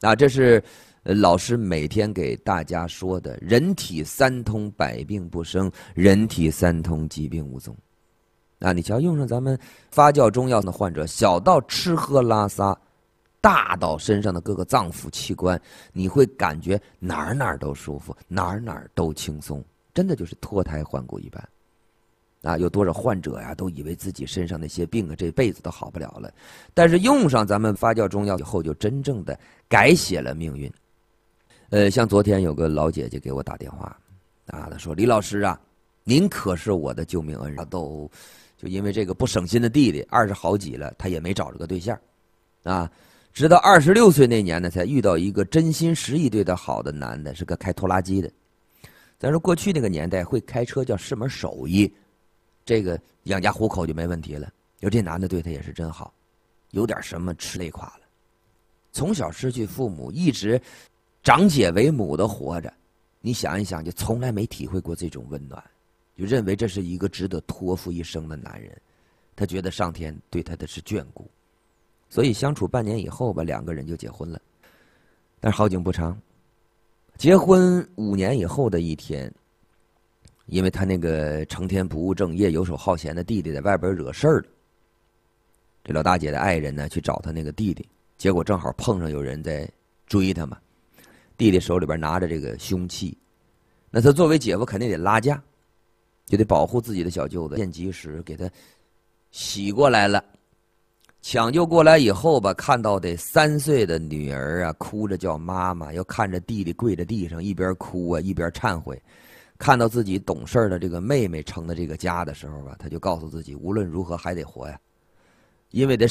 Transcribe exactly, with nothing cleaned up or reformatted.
啊，这是老师每天给大家说的，人体三通，百病不生；人体三通，疾病无踪。啊，你瞧，用上咱们发酵中药的患者，小到吃喝拉撒，大到身上的各个脏腑器官，你会感觉哪儿哪儿都舒服，哪儿哪儿都轻松，真的就是脱胎换骨一般。啊，有多少患者呀，都以为自己身上那些病啊，这辈子都好不了了。但是用上咱们发酵中药以后，就真正的改写了命运。呃，像昨天有个老姐姐给我打电话，啊，她说：“李老师啊，您可是我的救命恩人。”都就因为这个不省心的弟弟，二十好几了，他也没找着个对象，啊，直到二十六岁那年呢，才遇到一个真心实意对他好的男的，是个开拖拉机的。咱说过去那个年代，会开车叫是门手艺，这个养家糊口就没问题了。有这男的对他也是真好，有点什么吃累垮了。从小失去父母，一直长姐为母的活着，你想一想，就从来没体会过这种温暖。就认为这是一个值得托付一生的男人，他觉得上天对他的是眷顾，所以相处半年以后吧，两个人就结婚了。但是好景不长，结婚五年以后的一天，因为他那个成天不务正业、游手好闲的弟弟在外边惹事儿了，这老大姐的爱人呢去找他那个弟弟，结果正好碰上有人在追他嘛，弟弟手里边拿着这个凶器，那他作为姐夫肯定得拉架。就得保护自己的小舅子，见及时给他洗过来了。抢救过来以后吧，看到这三岁的女儿啊，哭着叫妈妈，又看着弟弟跪在地上，一边哭啊一边忏悔。看到自己懂事的这个妹妹成了这个家的时候吧，他就告诉自己，无论如何还得活呀，因为得